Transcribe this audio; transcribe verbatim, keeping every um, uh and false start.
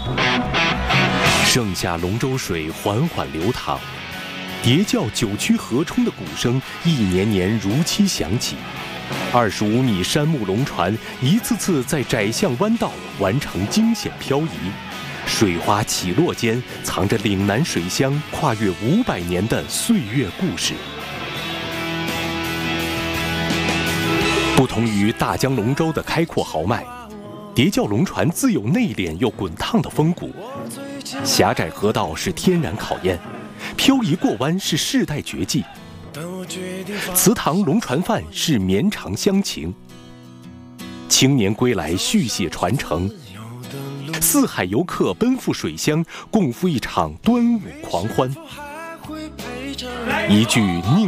盛夏龙舟水缓缓流淌，叠叫九曲河冲的鼓声一年年如期响起。二十五米杉木龙船一次次在窄巷弯道完成惊险漂移，水花起落间藏着岭南水乡跨越五百年的岁月故事。不同于大江龙舟的开阔豪迈，叠叫龙船自有内敛又滚烫的风骨。狭窄河道是天然考验，漂移过弯是世代绝技。祠堂龙船饭是绵长乡情，青年归来续写传承，四海游客奔赴水乡，共赴一场端午狂欢。一句宁